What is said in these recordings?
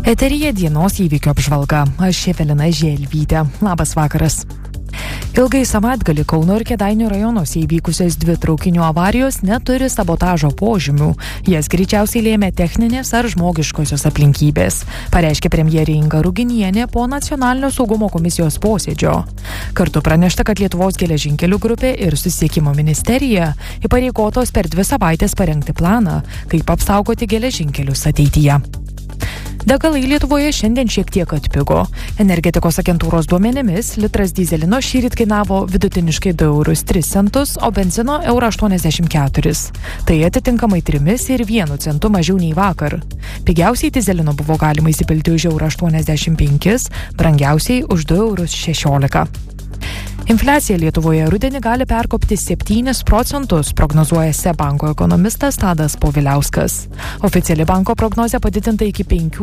Eteryje dienos įvykio apžvalga. Aš Evelina Želvytė. Labas vakaras. Ilgai savaitgalį Kauno ir Kėdainių rajonuose įvykusios 2 traukinių avarijos neturi sabotažo požymių. Jas greičiausiai lėmė techninės ar žmogiškosios aplinkybės, pareiškė premjerė Inga Ruginienė po Nacionalinio saugumo komisijos posėdžio. Kartu pranešta, kad Lietuvos geležinkelių grupė ir Susisiekimo ministerija įpareigotos per 2 savaitės parengti planą, kaip apsaugoti geležinkelius ateityje. Degalai Lietuvoje šiandien šiek tiek atpigo. Energetikos agentūros duomenimis litras dyzelino šįryt kainavo vidutiniškai 2,03 €, o benzino 1,84 €. Tai atitinkamai 3 ir 1 centu mažiau nei vakar. Pigiausiai dyzelino buvo galima įsipilti už 1,85 €, brangiausiai už 2,16 €. Infliacija Lietuvoje rudenį gali perkopti 7 procentus, prognozuoja SEB banko ekonomistas Tadas Poviliauskas. Oficiali banko prognozė padidinta iki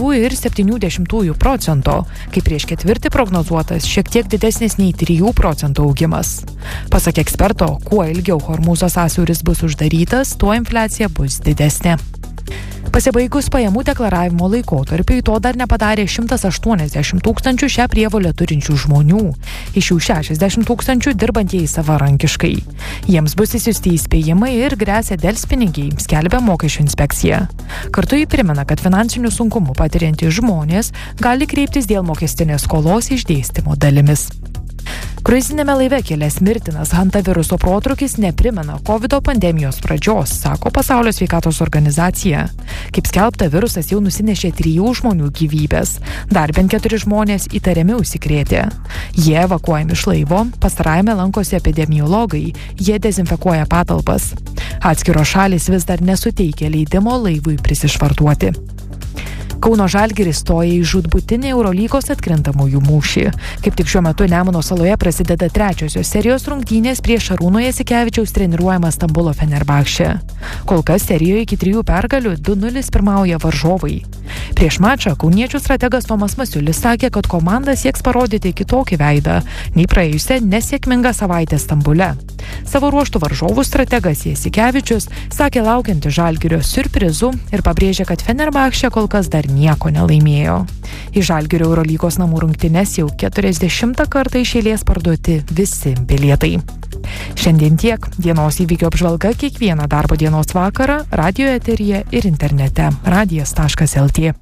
5,7 %, kai prieš ketvirtį prognozuotas šiek tiek didesnis nei 3 procentų augimas. Pasak eksperto, kuo ilgiau Hormūzo sąsiauris bus uždarytas, tuo infliacija bus didesnė. Pasibaigus pajamų deklaravimo laikotarpiui to dar nepadarė 180 tūkstančių šią prievolę turinčių žmonių. Iš jų 60 tūkstančių dirbantieji savarankiškai. Jiems bus išsiųsti įspėjimai ir gresia delspinigiai, skelbia Mokesčių inspekcija. Kartu ji primena, kad finansinių sunkumų patiriantys žmonės gali kreiptis dėl mokestinės skolos išdėstymo dalimis. Kruizinėme laive kilęs mirtinas hantaviruso protrūkis neprimena COVID pandemijos pradžios, sako Pasaulio sveikatos organizacija. Kaip skelbta, virusas jau nusinešė 3 žmonių gyvybės. Dar bent 4 žmonės įtariami užsikrėtė. Jie evakuojami iš laivo, pastarajame lankosi epidemiologai, jie dezinfekuoja patalpas. Atskiros šalys vis dar nesuteikia leidimo laivui prisišvartuoti. Kauno Žalgiris stoja į žūtbūtinį Eurolygos atkrintamųjų mūšį. Kaip tik šiuo metu Nemuno saloje prasideda 3-osios serijos rungtynės prieš Šarūno Jasikevičiaus treniruojamą Stambulo Fenerbahčę. Kol kas serijoje iki 3 pergalių 2-0 pirmauja varžovai. Prieš mačą kauniečių strategas Tomas Masiulis sakė, kad komanda sieks parodyti kitokį veidą nei praėjusią nesėkmingą savaitę Stambule. Savo ruožtų varžovų strategas Jasikevičius sakė laukianti Žalgirio siurprizų ir pabrėžė, kad Fenerbahčė kol kas dar nieko nelaimėjo. Į Žalgirio Eurolygos namų rungtynes jau 40 kartą iš eilės parduoti visi bilietai. Šiandien tiek. Dienos įvykio apžvalga kiekvieną darbo dienos vakarą radio eteryje ir internete radijas.lt.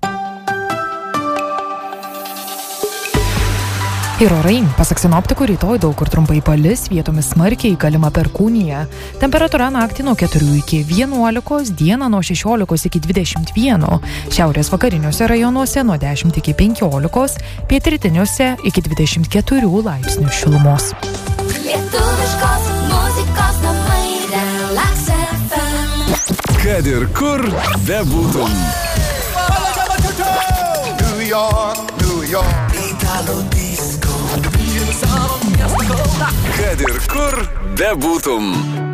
Ir orai. Pasak sinoptikų, rytoj daug kur trumpai palis, vietomis smarkiai galima perkūnija. Temperatūra naktį nuo 4 iki 11, dieną nuo 16 iki 21, šiaurės vakariniuose rajonuose nuo 10 iki 15, pietrytiniuose iki 24 laipsnių šilumos. Lietuviškos muzikos namai Relax FM. Kad ir kur bebūtum. New York, Italo disco. Kad ir kur bebūtum.